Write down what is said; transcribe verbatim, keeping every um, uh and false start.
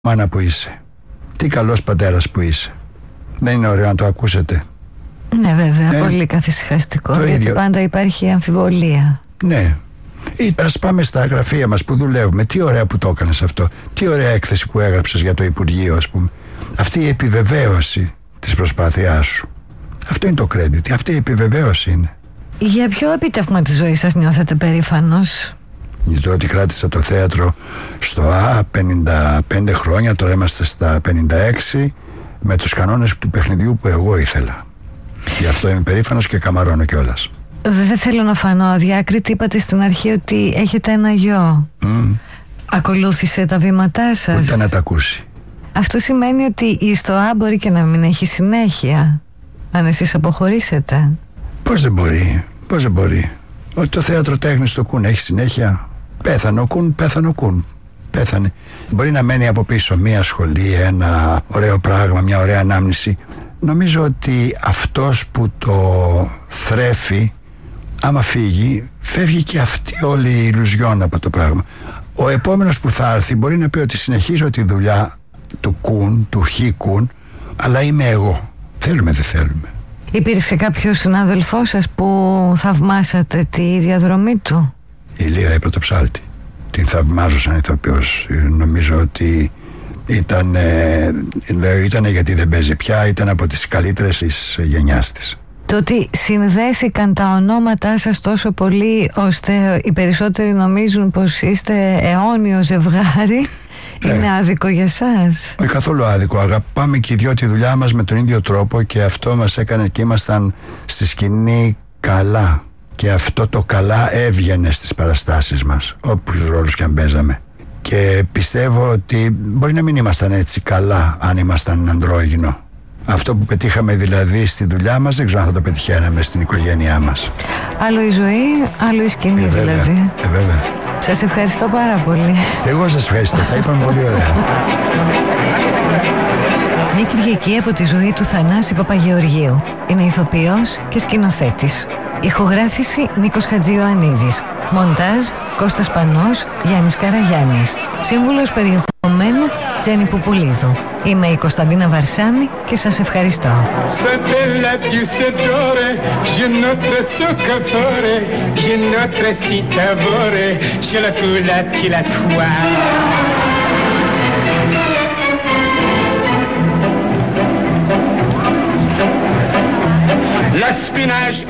μάνα που είσαι. Τι καλός πατέρας που είσαι. Δεν είναι ωραίο να το ακούσετε? Ναι, βέβαια, ε, πολύ καθησυχαστικό. Γιατί ίδιο. πάντα υπάρχει αμφιβολία. Ναι. Ή ας πάμε στα γραφεία μας που δουλεύουμε. Τι ωραία που το έκανες αυτό. Τι ωραία έκθεση που έγραψες για το Υπουργείο, ας πούμε. Αυτή η επιβεβαίωση της προσπάθειάς σου. Αυτό είναι το credit. Αυτή η επιβεβαίωση είναι. Για ποιο επίτευγμα της ζωής σας νιώθετε περήφανος? Ζητώ ότι κράτησα το θέατρο στο Α πενήντα πέντε χρόνια, τώρα είμαστε στα πενήντα έξι, με τους κανόνες του παιχνιδιού που εγώ ήθελα. Γι' αυτό είμαι περήφανος και καμαρώνω κιόλας. Δεν θέλω να φανώ αδιάκριτη. Είπατε στην αρχή ότι έχετε ένα γιο. Mm. Ακολούθησε τα βήματά σας? Ούτε να τα ακούσει. Αυτό σημαίνει ότι η ΣΤΟΑ μπορεί και να μην έχει συνέχεια αν εσείς αποχωρήσετε? Πώς δεν μπορεί, πώς δεν μπορεί. Ότι το θέατρο τέχνης του Κουν έχει συνέχεια. Πέθανε ο Κουν, πέθανε ο Κουν. Πέθανε. Μπορεί να μένει από πίσω μια σχολή, ένα ωραίο πράγμα, μια ωραία ανάμνηση. Νομίζω ότι αυτός που το θρέφει, άμα φύγει, φεύγει και αυτή όλη η ηλουζιόν από το πράγμα. Ο επόμενος που θα έρθει μπορεί να πει ότι συνεχίζω τη δουλειά του Κουν, του Χι Κουν, αλλά είμαι εγώ. Θέλουμε, δεν θέλουμε. Υπήρξε κάποιος συνάδελφός σας που θαυμάσατε τη διαδρομή του? Η Λία η Πρωτοψάλτη. Την θαυμάζω σαν ηθοποιός. Νομίζω ότι ήταν, ε, λέω ήταν γιατί δεν παίζει πια, ήταν από τις καλύτερες της γενιάς της. Το ότι συνδέθηκαν τα ονόματά σας τόσο πολύ ώστε οι περισσότεροι νομίζουν πως είστε αιώνιο ζευγάρι, ναι, είναι άδικο για σας? Όχι καθόλου άδικο. Αγαπάμε και οι δυο τη δουλειά μας με τον ίδιο τρόπο και αυτό μας έκανε και ήμασταν στη σκηνή καλά. Και αυτό το καλά έβγαινε στις παραστάσεις μας, όποιους ρόλους και αν παίζαμε. Και πιστεύω ότι μπορεί να μην ήμασταν έτσι καλά αν ήμασταν ανδρόγυνο. Αυτό που πετύχαμε δηλαδή στη δουλειά μας, δεν ξέρω αν θα το πετυχαίναμε στην οικογένειά μας. Άλλο η ζωή, άλλο η σκηνή, ε, βέβαια, δηλαδή. Ε, βέβαια. Σας ευχαριστώ πάρα πολύ. Εγώ σας ευχαριστώ, τα είπαμε πολύ ωραία. Μια Κυριακή από τη ζωή του Θανάση Παπαγεωργίου. Είναι ηθοποιός και σκηνοθέτης. Ηχογράφηση Νίκος Χατζιωαννίδης. Μοντάζ Κώστας Πανός, Γιάννης Καραγιάννης. Σύμβουλος περιεχομένου Τζέννη Πουπουλίδου. Είμαι η Κωνσταντίνα Βαρσάμι και σας ευχαριστώ. La spinach